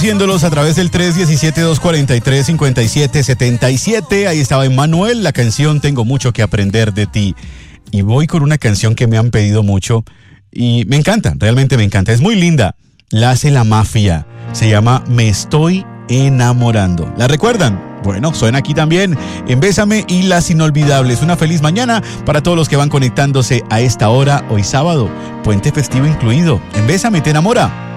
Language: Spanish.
Haciéndolos a través del 317-243-5777. Ahí estaba Emmanuel, la canción Tengo mucho que aprender de ti. Y voy con una canción que me han pedido mucho y me encanta, realmente me encanta. Es muy linda. La hace La Mafia. Se llama Me Estoy Enamorando. ¿La recuerdan? Bueno, suena aquí también en Bésame y Las Inolvidables. Una feliz mañana para todos los que van conectándose a esta hora, hoy sábado, puente festivo incluido. En Bésame te enamora